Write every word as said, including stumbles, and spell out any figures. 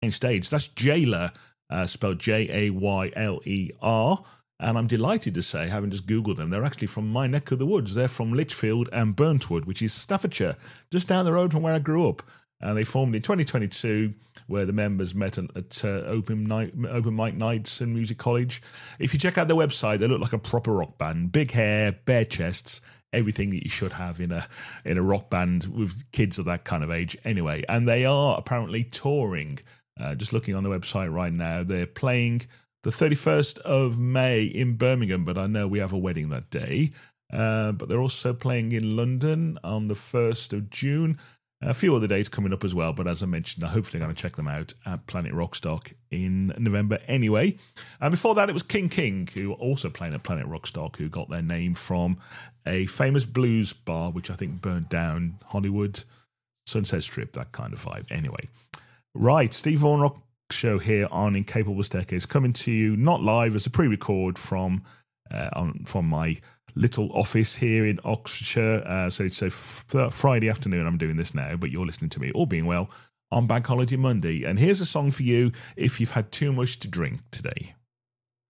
main stage. That's Jayler, uh, spelled J A Y L E R. And I'm delighted to say, having just Googled them, they're actually from my neck of the woods. They're from Lichfield and Burntwood, which is Staffordshire, just down the road from where I grew up. And they formed in twenty twenty-two, where the members met at, at uh, open night, open mic nights in Music College. If you check out their website, they look like a proper rock band. Big hair, bare chests, everything that you should have in a in a rock band with kids of that kind of age. Anyway, and they are apparently touring. Uh, just looking on the website right now, they're playing the thirty-first of May in Birmingham, but I know we have a wedding that day. Uh, but they're also playing in London on the first of June. A few other dates coming up as well, but as I mentioned, I'm hopefully going to check them out at Planet Rockstock in November anyway. And before that, it was King King, who were also playing at Planet Rockstock, who got their name from a famous blues bar, which I think burnt down Hollywood, Sunset Strip, that kind of vibe. Anyway, right, Steve Vaughan Rock Show here on Incapable Staircase, coming to you not live as a pre-record from uh, on, from my little office here in Oxfordshire. Uh, so it's a f- Friday afternoon I'm doing this now, but you're listening to me, all being well, on Bank Holiday Monday. And here's a song for you if you've had too much to drink today.